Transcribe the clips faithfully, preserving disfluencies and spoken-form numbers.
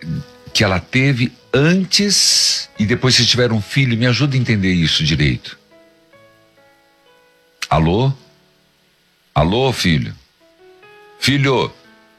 que ela teve antes e depois vocês tiveram um filho. Me ajuda a entender isso direito. Alô? Alô, filho? Filho?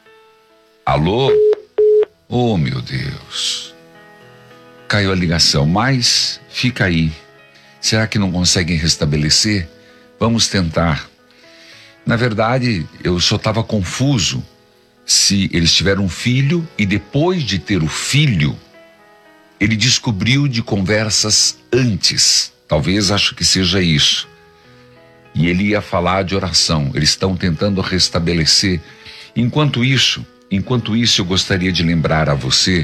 Alô? Oh, meu Deus. Caiu a ligação, mas fica aí. Será que não conseguem restabelecer? Vamos tentar. Na verdade, eu só estava confuso se eles tiveram um filho e depois de ter o filho, ele descobriu de conversas antes. Talvez acho que seja isso. E ele ia falar de oração. Eles estão tentando restabelecer. Enquanto isso, enquanto isso eu gostaria de lembrar a você,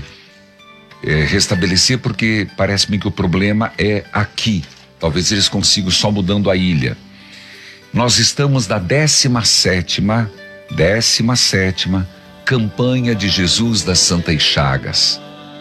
é, restabelecer porque parece-me que o problema é aqui. Talvez eles consigam só mudando a ilha. Nós estamos na décima sétima, décima sétima campanha de Jesus das Santas Chagas.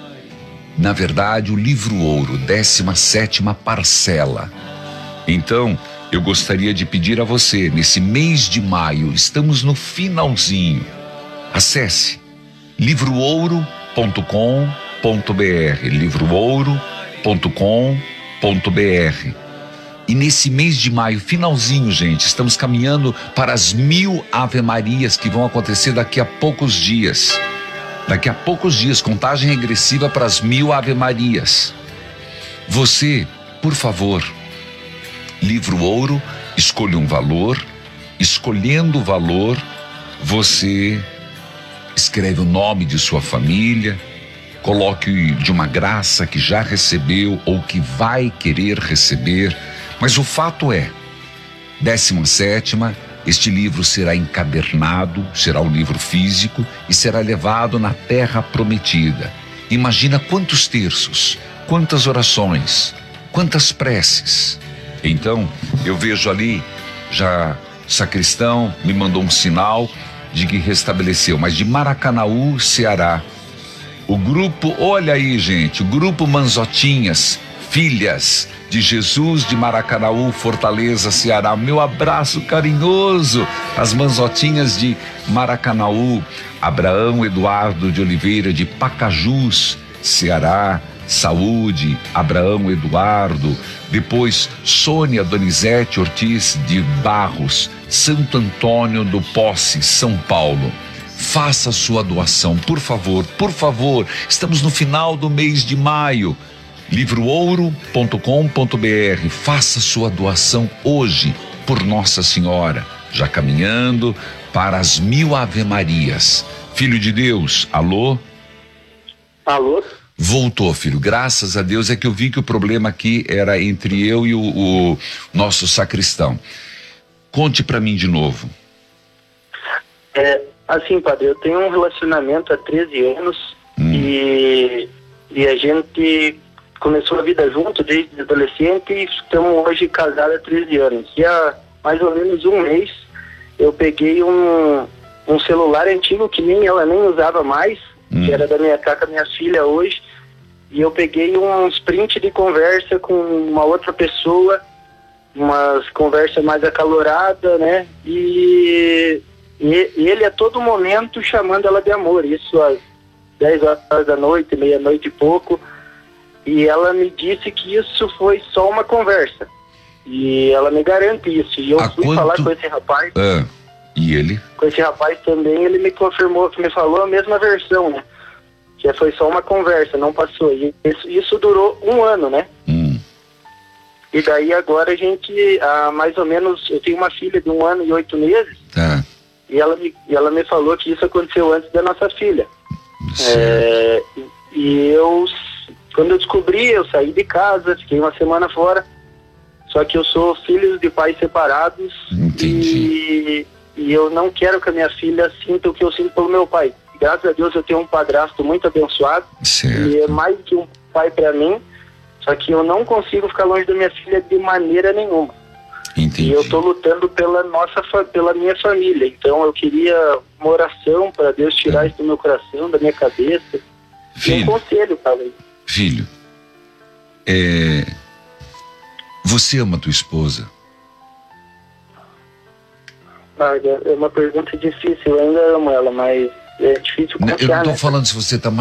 Na verdade, o livro ouro, décima sétima parcela. Então, eu gostaria de pedir a você, nesse mês de maio, estamos no finalzinho. Acesse livro ouro ponto com ponto br, livro ouro ponto com ponto br. E nesse mês de maio, finalzinho, gente, estamos caminhando para as mil Ave-Marias que vão acontecer daqui a poucos dias. Daqui a poucos dias, contagem regressiva para as mil Ave-Marias. Você, por favor, livro ouro, escolha um valor. Escolhendo o valor, você escreve o nome de sua família, coloque de uma graça que já recebeu ou que vai querer receber. Mas o fato é, décima sétima, este livro será encadernado, será um livro físico e será levado na terra prometida. Imagina quantos terços, quantas orações, quantas preces. Então, eu vejo ali, já sacristão me mandou um sinal de que restabeleceu, mas de Maracanaú, Ceará. O grupo, olha aí, gente, o grupo Manzotinhas, filhas de Jesus de Maracanaú, Fortaleza, Ceará. Meu abraço carinhoso às Manzotinhas de Maracanaú. Abraão Eduardo de Oliveira de Pacajus, Ceará. Saúde, Abraão Eduardo. Depois Sônia Donizete Ortiz de Barros, Santo Antônio do Posse, São Paulo. Faça sua doação, por favor, por favor. Estamos no final do mês de maio. livro ouro ponto com ponto br. Faça sua doação hoje por Nossa Senhora, já caminhando para as mil Ave-Marias. Filho de Deus, alô? Alô? Voltou, filho, graças a Deus. É que eu vi que o problema aqui era entre eu e o, o nosso sacristão. Conte pra mim de novo. É, assim, padre, eu tenho um relacionamento há treze anos hum. e, e a gente começou a vida junto desde adolescente e estamos hoje casados há treze anos. E há mais ou menos um mês eu peguei um, um celular antigo que nem ela nem usava mais, hum. que era da minha tá com a minha filha hoje, e eu peguei uns print de conversa com uma outra pessoa, umas conversas mais acaloradas, né? E, e ele a todo momento chamando ela de amor, isso às dez horas da noite, meia-noite e pouco, e ela me disse que isso foi só uma conversa, e ela me garante isso, e eu Há fui quanto... falar com esse rapaz, ah, e ele? com esse rapaz também, ele me confirmou, que me falou a mesma versão, né? Que foi só uma conversa, não passou, e isso, isso durou um ano, né? Hum. E daí agora a gente, há mais ou menos, eu tenho uma filha de um ano e oito meses, Tá. e ela me, e ela me falou que isso aconteceu antes da nossa filha. É, e eu, quando eu descobri, eu saí de casa, fiquei uma semana fora, só que eu sou filho de pais separados. Entendi. E, e eu não quero que a minha filha sinta o que eu sinto pelo meu pai. Graças a Deus eu tenho um padrasto muito abençoado, Certo. e é mais que um pai para mim, só que eu não consigo ficar longe da minha filha de maneira nenhuma. Entendi. E eu estou lutando pela nossa, pela minha família. Então eu queria uma oração para Deus tirar é. isso do meu coração, da minha cabeça. Filho, e um conselho, cara. Filho, é... você ama tua esposa? Ah, é uma pergunta difícil. Eu ainda amo ela, mas é difícil confiar. Eu não tô né? falando se você tá